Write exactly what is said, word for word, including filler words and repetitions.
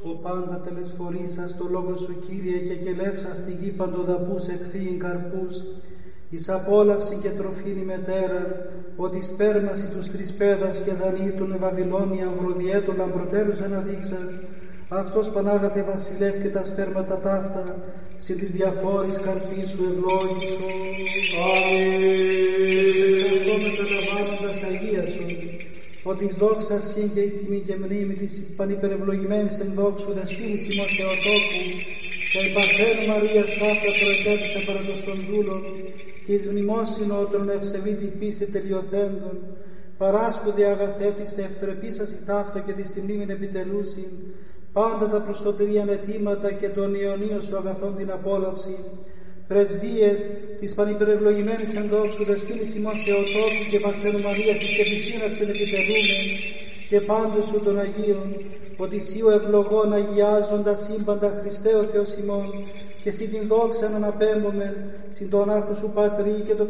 Ο πάντα τελεσφορήσας το λόγο σου, Κύριε, και κελεύσας τη γη παντοδαπούς εκθείην καρπούς, εις απόλαυση και τροφήν ημετέρα, ότι σπέρμαση τους τρισπέδας και δανείτων Βαβυλώνια βροδιέτο λαμπροτέρους αναδείξας, αυτός Πανάγαθε βασιλεύ και τα σπέρματα ταύτα, συν της διαφόρης καρπής σου ευλόγητο. Αμήν. Μεταλαμβάνοντας Αγία σου, ότι εις δόξα συν και εις τιμή και μνήμη της πανυπερευλογημένης εν δόξου δεσποίνης ημών Θεοτόκου, και η Παθέν Μαρίας ταύτα προετέθησα παρά το σονδούλων, και εις μνημόσυνο των ευσεβήτη πίστη τελειοθέντων, παράσκουδε αγαθέτης τε ευτρεπίσας η ταύτα και της τη μνήμην επιτελούσιν, πάντα τα προσωτηρίαν αιτήματα και των αιωνίων σου αγαθών την απόλαυση, πρεσβείες της πανυπερευλογημένης εν δόξου δεσποίνης ημών Θεοτόκου και Παθένου Μαρίας εις και τη σύναψεν επιτελούμεν, και πάντως σου των Αγίων, ότι σύ ο ευλογών αγιάζοντα σύμπαντα Χριστέ ο Θεός ημών, και σύ την δόξαν αναπέμπομεν, συν τον άρχο σου Πατρί και το